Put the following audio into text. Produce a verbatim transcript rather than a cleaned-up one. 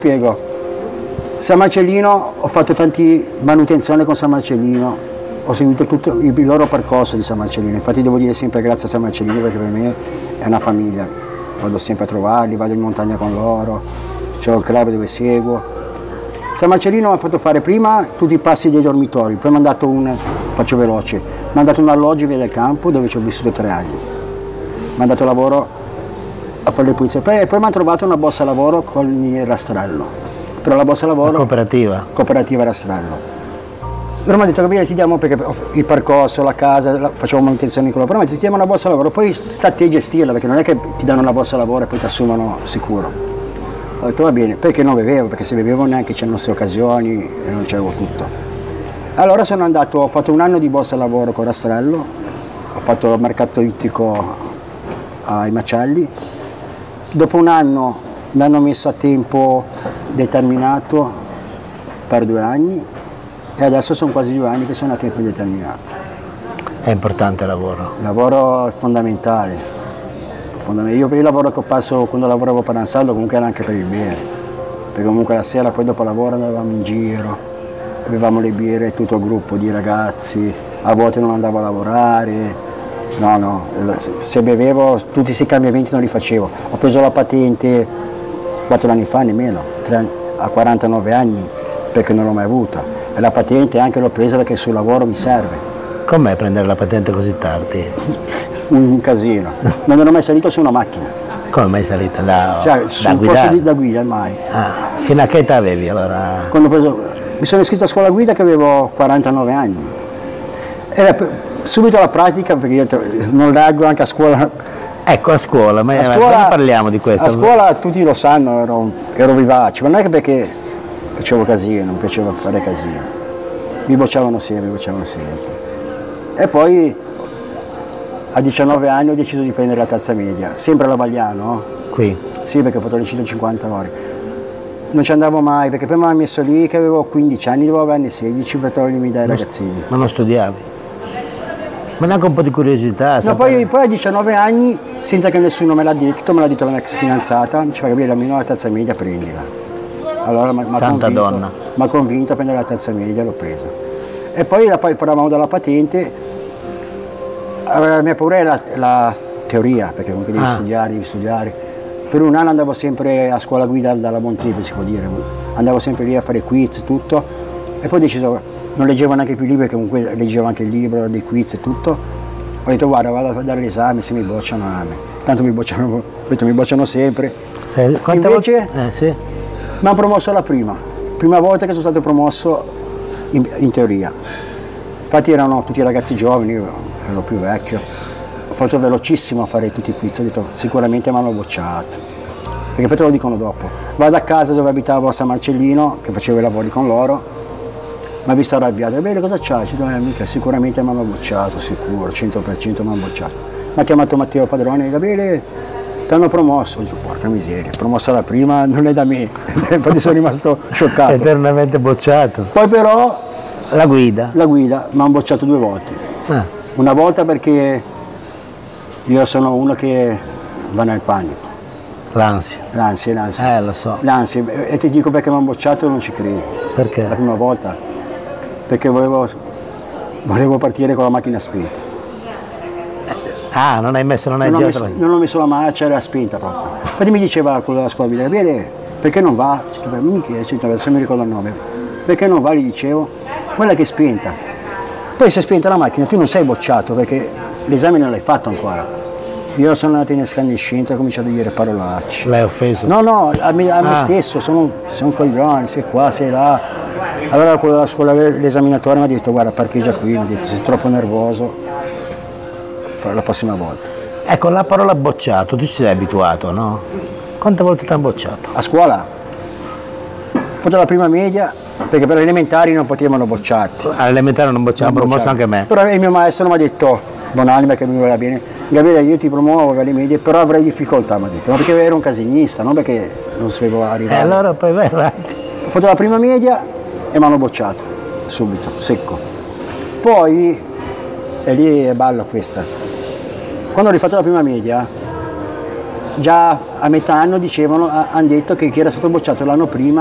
Spiego. San Marcellino, ho fatto tanti manutenzione con San Marcellino, ho seguito tutto il loro percorso di San Marcellino, infatti devo dire sempre grazie a San Marcellino perché per me è una famiglia, vado sempre a trovarli, vado in montagna con loro, c'ho il club dove seguo. San Marcellino mi ha fatto fare prima tutti i passi dei dormitori, poi mi hanno dato un, faccio veloce, mi hanno dato un alloggio in via del campo dove ci ho vissuto tre anni, mi hanno dato lavoro a fare le pulizie, poi, poi mi hanno trovato una borsa lavoro con il rastrello. Però la borsa lavoro... La cooperativa? Cooperativa Rastrello. Però mi ha detto, Gabriele, ti diamo, perché il percorso, la casa, la, facciamo manutenzione con loro, però mi ha detto, ti diamo una borsa lavoro, poi sta a te gestirla, perché non è che ti danno una borsa lavoro e poi ti assumono sicuro. Ho detto, va bene, perché non bevevo, perché se bevevo neanche c'erano queste occasioni e non c'avevo tutto. Allora sono andato, ho fatto un anno di borsa lavoro con Rastrello, ho fatto il mercato ittico ai macelli, dopo un anno mi hanno messo a tempo determinato per due anni e adesso sono quasi due anni che sono a tempo indeterminato. È importante il lavoro? Il lavoro è fondamentale. Io per il lavoro che ho perso quando lavoravo per Ansaldo comunque era anche per il bere, perché comunque la sera poi dopo lavoro andavamo in giro, avevamo le birre, tutto il gruppo di ragazzi, a volte non andavo a lavorare. No, no, se bevevo tutti questi cambiamenti non li facevo. Ho preso la patente quattro anni fa, nemmeno, tre, a quarantanove anni, perché non l'ho mai avuta. E la patente anche l'ho presa perché sul lavoro mi serve. Com'è prendere la patente così tardi? Un casino. Non ero mai salito su una macchina. Come mai salita? Da, cioè, sul posto di, da guida mai. Ah, fino a che età avevi allora? Quando ho preso, mi sono iscritto a scuola guida che avevo quarantanove anni. Era subito la pratica, perché io non leggo anche a scuola. Ecco, a scuola, ma a scuola, parliamo di questo. A scuola tutti lo sanno, ero, ero vivace, ma non è che perché facevo casino, non mi piaceva fare casino. Mi bocciavano sempre, mi bocciavano sempre. E poi a diciannove anni ho deciso di prendere la terza media, sempre alla Bagliano. Qui? Sì, perché ho fatto le centocinquanta ore. Non ci andavo mai, perché poi mi hanno messo lì che avevo quindici anni, dovevo averne sedici per togliermi dai ragazzini. Ma non studiavi? Ma neanche un po' di curiosità? No, poi, poi a diciannove anni, senza che nessuno me l'ha detto, me l'ha detto la mia ex fidanzata, mi diceva, Gabriele, almeno la terza media prendila. Allora mi ha convinto a prendere la terza media, l'ho presa. E poi, poi parlavamo della patente, la mia paura è la, la teoria, perché comunque devi ah. studiare, devi studiare. Per un anno andavo sempre a scuola guida dalla Montepio, si può dire, andavo sempre lì a fare quiz, tutto, e poi ho deciso, non leggevo neanche più libri, perché comunque leggevo anche il libro, dei quiz e tutto. Ho detto, guarda, vado a dare l'esame, se mi bocciano, a me. Tanto mi bocciano, ho detto, mi bocciano sempre. Sei, Invece eh, sì. mi hanno promosso la prima, prima volta che sono stato promosso in, in teoria. Infatti erano tutti ragazzi giovani, io ero più vecchio. Ho fatto velocissimo a fare tutti i quiz, ho detto, sicuramente mi hanno bocciato. Perché poi te lo dicono dopo. Vado a casa dove abitavo a San Marcellino, che facevo i lavori con loro. Mi ha visto arrabbiato, bene, cosa c'hai? Ci dico, mica, sicuramente mi hanno bocciato, sicuro, cento per cento mi hanno bocciato. Mi ha chiamato Matteo Padrone, Gabriele, ti hanno promosso. Ho detto, porca miseria, promossa la prima, non è da me. Infatti sono rimasto scioccato. Eternamente bocciato. Poi però... La guida? La guida, mi hanno bocciato due volte. Ah. Una volta perché io sono uno che va nel panico. L'ansia? L'ansia, l'ansia. Eh, lo so. L'ansia, e ti dico perché mi hanno bocciato e non ci credo. Perché? La prima volta. Perché volevo, volevo partire con la macchina spenta. Ah, non hai messo, non hai non, ho girato messo, non ho messo la marcia, era spenta proprio. Infatti mi diceva quello della scuola guida, Gabriele, perché non va? Mi chiede, adesso mi ricordo il nome. Perché non va, gli dicevo, quella che è spenta. Poi se è spenta la macchina tu non sei bocciato perché l'esame non l'hai fatto ancora. Io sono andato in escandescenza e ho cominciato a dire parolacce. L'hai offeso? No, no, a me, a ah. me stesso, sono, sono un coglione, sei qua, sei là. Allora quello della scuola, l'esaminatore mi ha detto, guarda, parcheggia qui, mi ha detto, sei troppo nervoso, la prossima volta. Ecco, la parola bocciato, tu ci sei abituato, no? Quante volte ti hanno bocciato? A scuola? Ho fatto la prima media, perché per le elementari non potevano bocciarti. All'elementare non bocciavano, hanno promosso anche me. Però il mio maestro mi ha detto, buonanima che mi voleva bene, Gabriele, io ti promuovo alle medie, però avrei difficoltà, mi ha detto, ma perché ero un casinista, non perché non sapevo arrivare. E allora poi vai avanti. Ho fatto la prima media e mi hanno bocciato, subito, secco. Poi, e lì è ballo questa, quando ho rifatto la prima media, già a metà anno dicevano, hanno detto che chi era stato bocciato l'anno prima